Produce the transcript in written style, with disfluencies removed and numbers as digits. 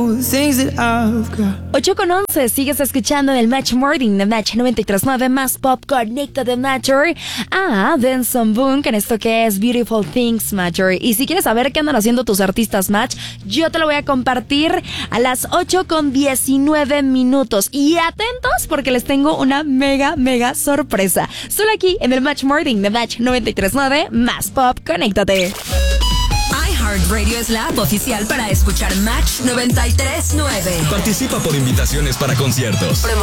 8:11, sigues escuchando el Match Morning de Match 93.9 más Pop Connecta de Matcher a Denson Boone con esto que es Beautiful Things, Matcher. Y si quieres saber qué andan haciendo tus artistas Match, yo te lo voy a compartir a las 8:19. Y atentos porque les tengo una mega sorpresa. Solo aquí en el Match Morning de Match 93.9 más Pop, conéctate. iHeartRadio es la app oficial para escuchar Match 93.9. Participa por invitaciones para conciertos,